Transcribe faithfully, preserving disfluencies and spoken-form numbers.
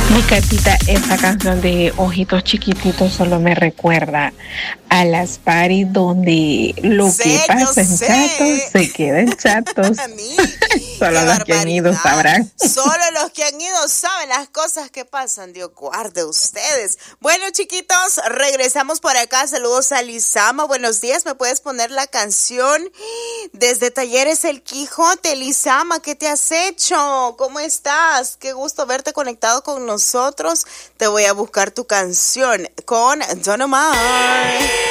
Mi Catita, esa canción de Ojitos Chiquititos solo me recuerda a las parties donde lo Sé, que yo pasa en sé. chatos se queda en chatos. A mí, Solo qué los que han ido barbaridad. sabrán. Solo los que han ido saben las cosas que pasan. Dios guarde ustedes. Bueno, chiquitos, regresamos por acá. Saludos a Lizama. Buenos días. ¿Me puedes poner la canción desde Talleres El Quijote? Lizama, ¿qué te has hecho? ¿Cómo estás? Qué gusto verte conectado con nosotros. Te voy a buscar tu canción con Don Omar.